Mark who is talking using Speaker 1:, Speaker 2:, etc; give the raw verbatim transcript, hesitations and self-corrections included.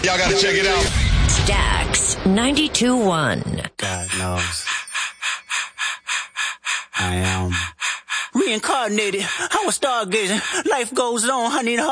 Speaker 1: Y'all gotta check it out.
Speaker 2: Stax ninety-two one.
Speaker 3: God knows. I am reincarnated. I was stargazing. Life goes on. I need a